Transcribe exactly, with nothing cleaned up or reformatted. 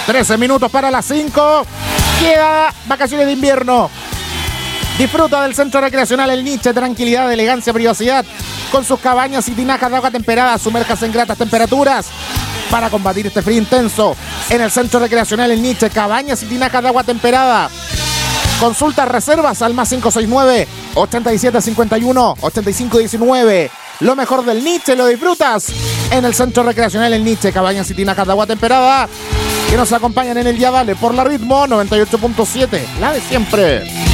trece minutos para las cinco. Queda vacaciones de invierno. Disfruta del centro recreacional El Niche, tranquilidad, elegancia, privacidad, con sus cabañas y tinajas de agua temperada. Sumérjase en gratas temperaturas para combatir este frío intenso. En el centro recreacional El Niche, cabañas y tinajas de agua temperada. Consulta reservas al más cinco seis nueve, ochenta y siete cincuenta y uno, ochenta y cinco diecinueve. Lo mejor del Niche lo disfrutas en el centro recreacional El Niche, cabañas y tinajas de agua temperada, que nos acompañan en el Ya Dale por la Ritmo noventa y ocho punto siete, la de siempre.